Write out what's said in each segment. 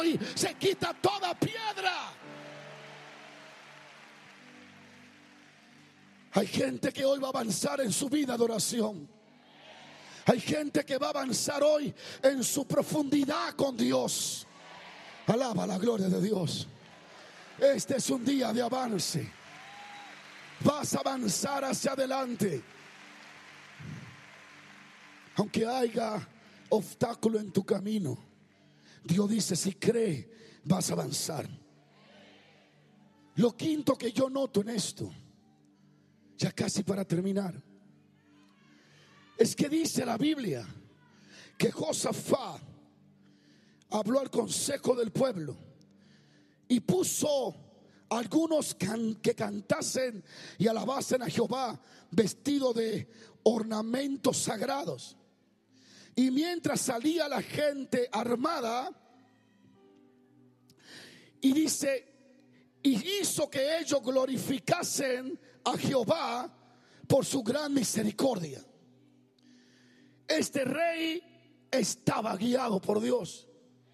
hoy se quita toda piedra. Hay gente que hoy va a avanzar en su vida de oración. Hay gente que va a avanzar hoy en su profundidad con Dios. Alaba la gloria de Dios. Este es un día de avance. Vas a avanzar hacia adelante. Aunque haya obstáculo en tu camino, Dios dice, si cree, vas a avanzar. Lo quinto que yo noto en esto, ya casi para terminar, es que dice la Biblia que Josafat habló al consejo del pueblo y puso algunos que cantasen y alabasen a Jehová vestidos de ornamentos sagrados. Y mientras salía la gente armada, y dice, y hizo que ellos glorificasen a Jehová por su gran misericordia. Este rey estaba guiado por Dios.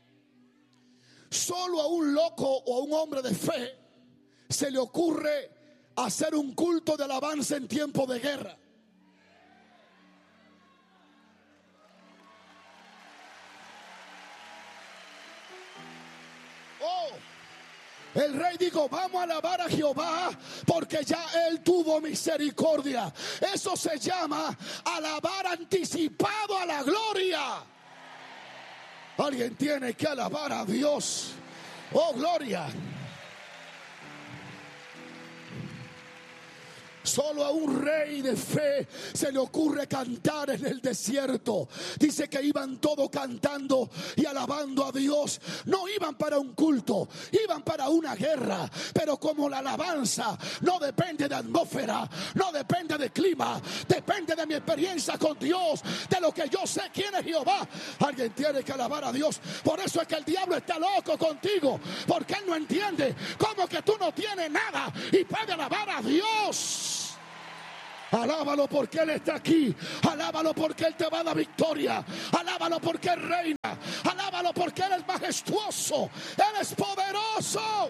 Solo a un loco o a un hombre de fe se le ocurre hacer un culto de alabanza en tiempo de guerra. El rey dijo, vamos a alabar a Jehová porque ya Él tuvo misericordia. Eso se llama alabar anticipado a la gloria. Alguien tiene que alabar a Dios. Oh, gloria. Solo a un rey de fe se le ocurre cantar en el desierto. Dice que iban todos cantando y alabando a Dios. No iban para un culto, iban para una guerra. Pero como la alabanza no depende de atmósfera, no depende de clima, depende de mi experiencia con Dios, de lo que yo sé quién es Jehová. Alguien tiene que alabar a Dios. Por eso es que el diablo está loco contigo, porque él no entiende cómo que tú no tienes nada y puedes alabar a Dios. Alábalo porque Él está aquí. Alábalo porque Él te va a dar victoria. Alábalo porque Él reina. Alábalo porque Él es majestuoso. Él es poderoso.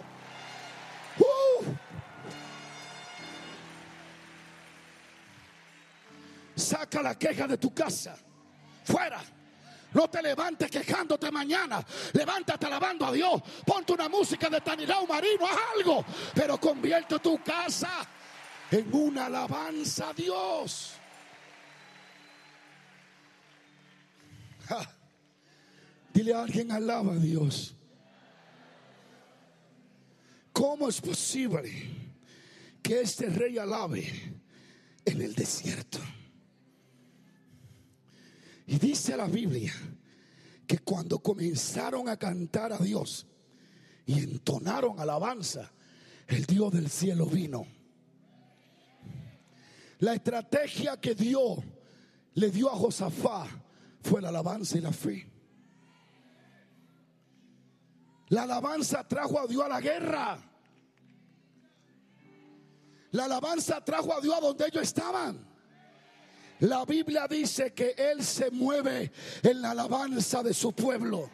Saca la queja de tu casa. Fuera. No te levantes quejándote mañana. Levántate alabando a Dios. Ponte una música de Tanilao Marino. Haz algo. Pero convierte tu casa en una alabanza a Dios. Dile a alguien, alaba a Dios. ¿Cómo es posible que este rey alabe en el desierto? Y dice la Biblia que cuando comenzaron a cantar a Dios y entonaron alabanza, el Dios del cielo vino. La estrategia que Dios le dio a Josafat fue la alabanza y la fe. La alabanza trajo a Dios a la guerra. La alabanza trajo a Dios a donde ellos estaban. La Biblia dice que Él se mueve en la alabanza de su pueblo.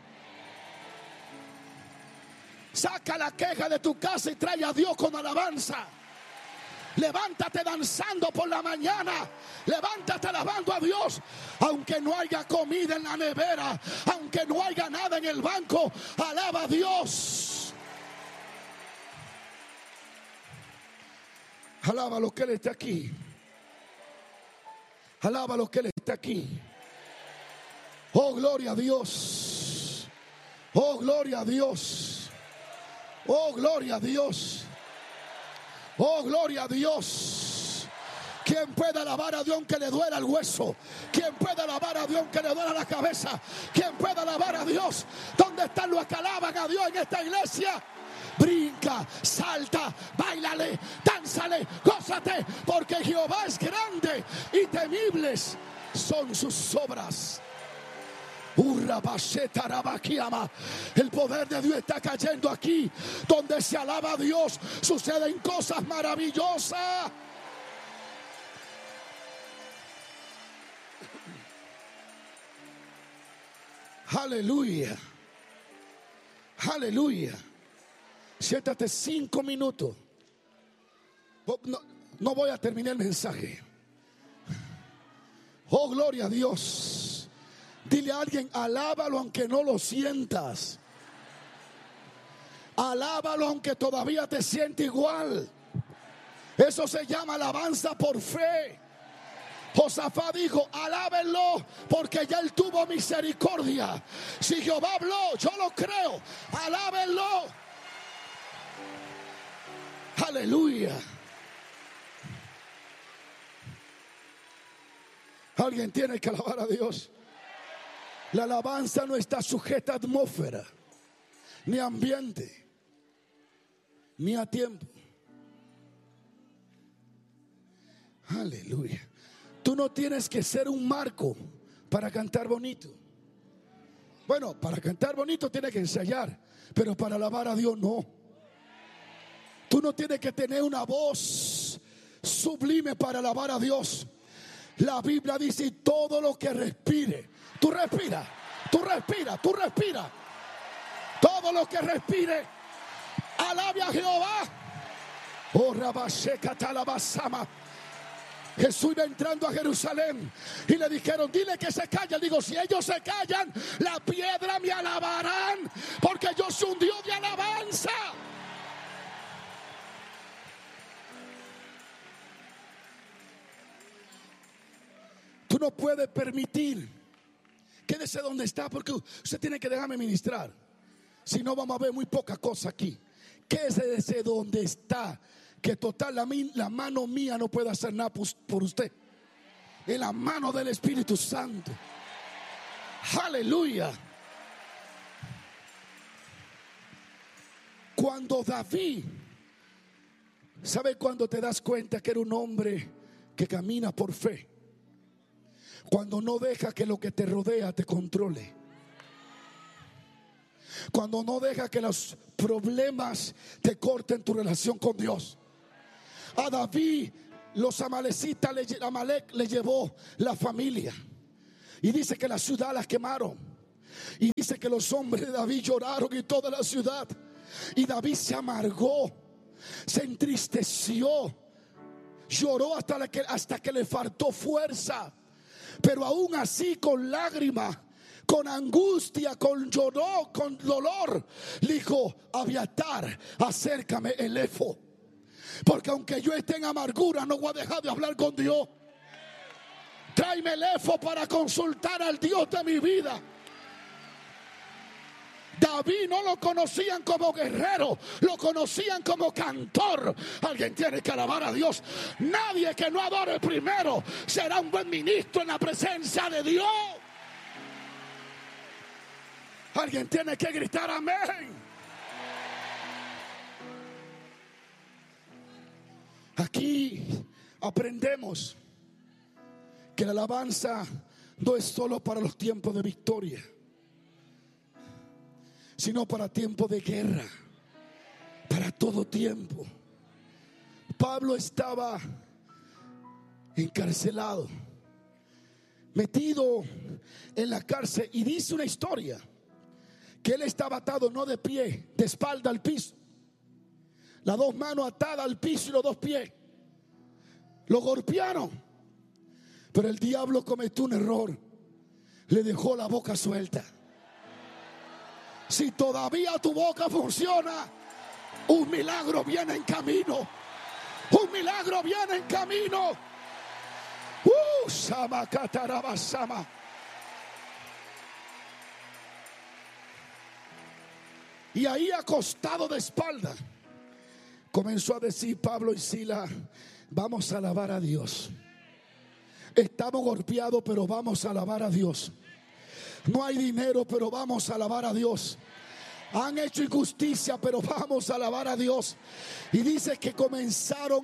Saca la queja de tu casa y trae a Dios con alabanza. Levántate danzando por la mañana. Levántate alabando a Dios. Aunque no haya comida en la nevera, aunque no haya nada en el banco, alaba a Dios. Alaba lo que Él está aquí. Alaba lo que Él está aquí. Oh, gloria a Dios. Oh, gloria a Dios. Oh, gloria a Dios. Oh, gloria a Dios. ¿Quién puede alabar a Dios aunque le duela el hueso? ¿Quién puede alabar a Dios aunque le duela la cabeza? ¿Quién puede alabar a Dios? ¿Dónde están los que alaban a Dios en esta iglesia? Brinca, salta, báilale, dánzale, gózate, porque Jehová es grande y temibles son sus obras. El poder de Dios está cayendo aquí. Donde se alaba a Dios suceden cosas maravillosas. Aleluya. Aleluya. Siéntate 5 minutos. No voy a terminar el mensaje. Oh, gloria a Dios. Dile a alguien, alábalo aunque no lo sientas. Alábalo aunque todavía te siente igual. Eso se llama alabanza por fe. Josafat dijo, alábenlo porque ya él tuvo misericordia. Si Jehová habló, yo lo creo. Alábenlo. Aleluya. Alguien tiene que alabar a Dios. La alabanza no está sujeta a atmósfera, ni a ambiente, ni a tiempo. Aleluya. Tú no tienes que ser un Marco para cantar bonito. Bueno, para cantar bonito tienes que ensayar, pero para alabar a Dios no. Tú no tienes que tener una voz sublime para alabar a Dios. La Biblia dice, todo lo que respire. Tú respira, tú respira, tú respira. Todo lo que respire, alabe a Jehová. Oh, Rabasheka Talabasama. Jesús iba entrando a Jerusalén y le dijeron, dile que se calle. Digo, si ellos se callan, la piedra me alabarán, porque yo soy un Dios de alabanza. Tú no puedes permitir. Quédese donde está, porque usted tiene que dejarme ministrar. Si no, vamos a ver muy poca cosa aquí. Quédese donde está. Que total, la mano mía no puede hacer nada por usted. En la mano del Espíritu Santo. Aleluya. Cuando David, ¿sabe cuando te das cuenta que era un hombre que camina por fe? Cuando no deja que lo que te rodea te controle. Cuando no deja que los problemas te corten tu relación con Dios. A David, los amalecitas, Amalek le llevó la familia. Y dice que la ciudad la quemaron. Y dice que los hombres de David lloraron y toda la ciudad. Y David se amargó, se entristeció, lloró hasta que le faltó fuerza. Pero aún así, con lágrimas, con angustia, con lloró, con dolor, le dijo, Abiatar, acércame el éfod. Porque aunque yo esté en amargura, no voy a dejar de hablar con Dios. Tráeme el éfod para consultar al Dios de mi vida. David no lo conocían como guerrero, lo conocían como cantor. Alguien tiene que alabar a Dios. Nadie que no adore primero será un buen ministro en la presencia de Dios. Alguien tiene que gritar amén. Aquí aprendemos que la alabanza no es solo para los tiempos de victoria, sino para tiempo de guerra, para todo tiempo. Pablo estaba encarcelado, metido en la cárcel, y dice una historia que él estaba atado no de pie, de espalda al piso, las dos manos atadas al piso y los dos pies. Lo golpearon, pero el diablo cometió un error, le dejó la boca suelta. Si todavía tu boca funciona, un milagro viene en camino. Un milagro viene en camino. Sama. Y ahí, acostado de espalda, comenzó a decir Pablo y Silas, vamos a alabar a Dios. Estamos golpeados, pero vamos a alabar a Dios. No hay dinero, pero vamos a alabar a Dios. Han hecho injusticia, pero vamos a alabar a Dios. Y dice que comenzaron